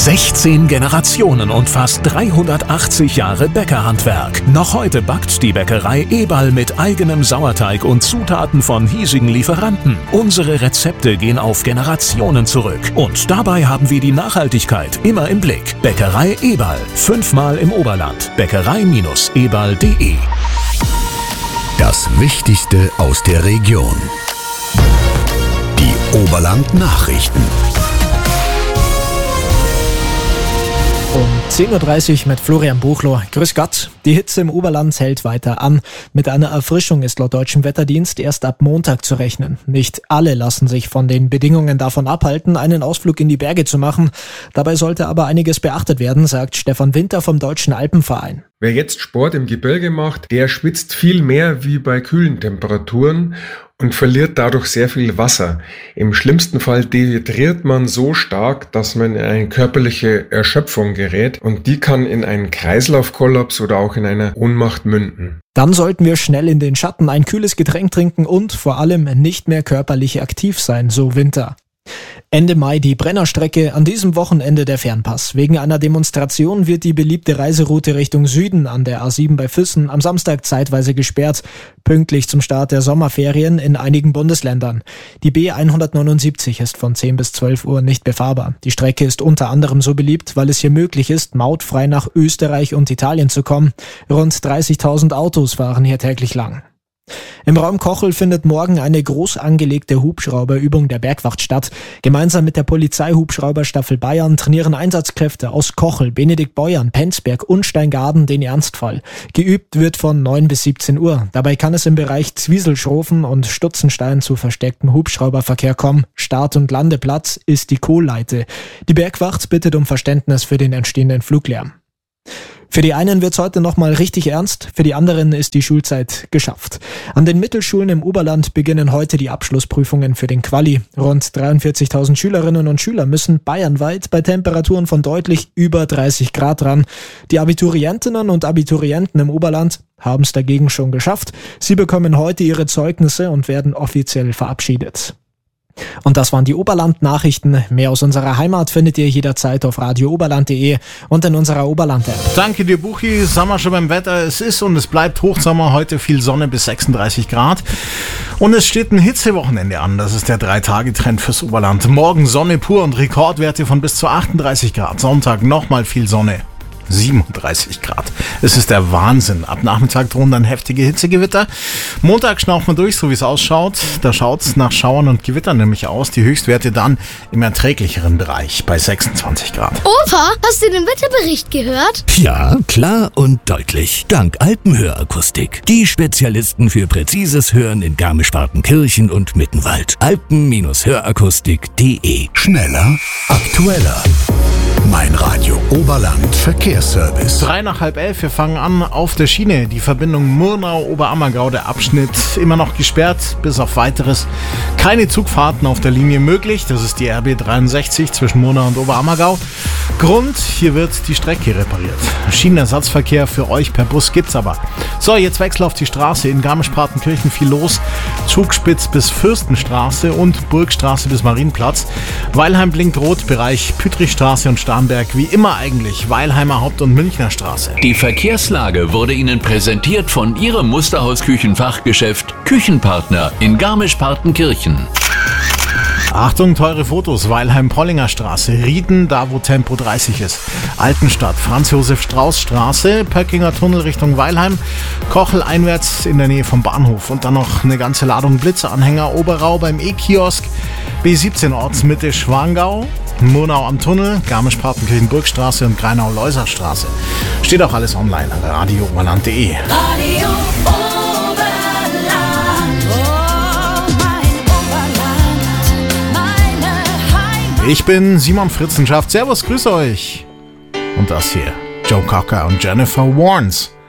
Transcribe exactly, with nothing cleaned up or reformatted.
sechzehn Generationen und fast dreihundertachtzig Jahre Bäckerhandwerk. Noch heute backt die Bäckerei Eberl mit eigenem Sauerteig und Zutaten von hiesigen Lieferanten. Unsere Rezepte gehen auf Generationen zurück. Und dabei haben wir die Nachhaltigkeit immer im Blick. Bäckerei Eberl. Fünfmal im Oberland. Bäckerei Eberl punkt de. Das Wichtigste aus der Region. Die Oberland-Nachrichten. Um zehn Uhr dreißig mit Florian Buchloh. Grüß Gott. Die Hitze im Oberland hält weiter an. Mit einer Erfrischung ist laut Deutschem Wetterdienst erst ab Montag zu rechnen. Nicht alle lassen sich von den Bedingungen davon abhalten, einen Ausflug in die Berge zu machen. Dabei sollte aber einiges beachtet werden, sagt Stefan Winter vom Deutschen Alpenverein. Wer jetzt Sport im Gebirge macht, der schwitzt viel mehr wie bei kühlen Temperaturen und verliert dadurch sehr viel Wasser. Im schlimmsten Fall dehydriert man so stark, dass man in eine körperliche Erschöpfung gerät und die kann in einen Kreislaufkollaps oder auch in eine Ohnmacht münden. Dann sollten wir schnell in den Schatten ein kühles Getränk trinken und vor allem nicht mehr körperlich aktiv sein, so Winter. Ende Mai die Brennerstrecke, an diesem Wochenende der Fernpass. Wegen einer Demonstration wird die beliebte Reiseroute Richtung Süden an der A sieben bei Füssen am Samstag zeitweise gesperrt, pünktlich zum Start der Sommerferien in einigen Bundesländern. Die B hundertneunundsiebzig ist von zehn bis zwölf Uhr nicht befahrbar. Die Strecke ist unter anderem so beliebt, weil es hier möglich ist, mautfrei nach Österreich und Italien zu kommen. Rund dreißigtausend Autos fahren hier täglich lang. Im Raum Kochel findet morgen eine groß angelegte Hubschrauberübung der Bergwacht statt. Gemeinsam mit der Polizeihubschrauberstaffel Bayern trainieren Einsatzkräfte aus Kochel, Benediktbeuern, Penzberg und Steingaden den Ernstfall. Geübt wird von neun bis siebzehn Uhr. Dabei kann es im Bereich Zwieselschrofen und Stutzenstein zu verstecktem Hubschrauberverkehr kommen. Start- und Landeplatz ist die Kohlleite. Die Bergwacht bittet um Verständnis für den entstehenden Fluglärm. Für die einen wird's heute nochmal richtig ernst, für die anderen ist die Schulzeit geschafft. An den Mittelschulen im Oberland beginnen heute die Abschlussprüfungen für den Quali. Rund dreiundvierzigtausend Schülerinnen und Schüler müssen bayernweit bei Temperaturen von deutlich über dreißig Grad ran. Die Abiturientinnen und Abiturienten im Oberland haben es dagegen schon geschafft. Sie bekommen heute ihre Zeugnisse und werden offiziell verabschiedet. Und das waren die Oberland-Nachrichten. Mehr aus unserer Heimat findet ihr jederzeit auf radio oberland punkt de und in unserer Oberland-App. Danke dir, Buchi. Sind wir schon beim Wetter. Es ist und es bleibt Hochsommer. Heute viel Sonne bis sechsunddreißig Grad. Und es steht ein Hitzewochenende an. Das ist der drei-Tage-Trend fürs Oberland. Morgen Sonne pur und Rekordwerte von bis zu achtunddreißig Grad. Sonntag nochmal viel Sonne. siebenunddreißig Grad. Es ist der Wahnsinn. Ab Nachmittag drohen dann heftige Hitzegewitter. Montag schnauft man durch, so wie es ausschaut. Da schaut es nach Schauern und Gewittern nämlich aus. Die Höchstwerte dann im erträglicheren Bereich bei sechsundzwanzig Grad. Opa, hast du den Wetterbericht gehört? Ja, klar und deutlich. Dank Alpenhörakustik. Die Spezialisten für präzises Hören in Garmisch-Partenkirchen und Mittenwald. alpen-hörakustik punkt de. Schneller, aktueller. Mein Radio Oberland Verkehrsservice. Drei nach halb elf, wir fangen an auf der Schiene. Die Verbindung Murnau-Oberammergau, der Abschnitt immer noch gesperrt, bis auf weiteres. Keine Zugfahrten auf der Linie möglich. Das ist die R B dreiundsechzig zwischen Murnau und Oberammergau. Grund, hier wird die Strecke repariert. Schienenersatzverkehr für euch per Bus gibt's aber. So, jetzt Wechsel auf die Straße. In Garmisch-Partenkirchen viel los. Zugspitz bis Fürstenstraße und Burgstraße bis Marienplatz. Weilheim blinkt rot, Bereich Pütrichstraße und Starnberg wie immer eigentlich, Weilheimer Haupt- und Münchner Straße. Die Verkehrslage wurde Ihnen präsentiert von Ihrem Musterhaus-Küchenfachgeschäft Küchenpartner in Garmisch-Partenkirchen. Achtung, teure Fotos, Weilheim-Pollinger Straße, Rieden, da wo Tempo dreißig ist. Altenstadt, Franz-Josef-Strauß-Straße, Pöckinger Tunnel Richtung Weilheim, Kochel einwärts in der Nähe vom Bahnhof und dann noch eine ganze Ladung Blitzeranhänger, Oberau beim E-Kiosk, B siebzehn Ortsmitte Schwangau, Murnau am Tunnel, Garmisch-Partenkirchen Burgstraße und Greinau-Leuser-Straße. Steht auch alles online, radio oberland punkt de. Radio Oberland, oh mein Oberland, meine Heimat. Ich bin Simon Fritzenschaft. Servus, grüß euch. Und das hier, Joe Cocker und Jennifer Warnes.